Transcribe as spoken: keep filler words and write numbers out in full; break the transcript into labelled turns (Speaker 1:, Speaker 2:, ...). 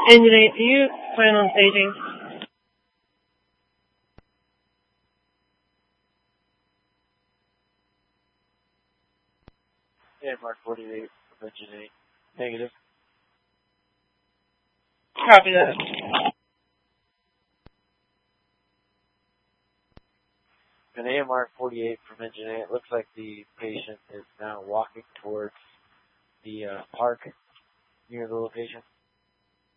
Speaker 1: Engine eight, do you plan on staging?
Speaker 2: Yeah, Mark forty-eight from Engine eight. Negative.
Speaker 1: Copy that.
Speaker 2: An A M R forty-eight from Engine eight. It looks like the patient is now walking towards the uh, park near the location.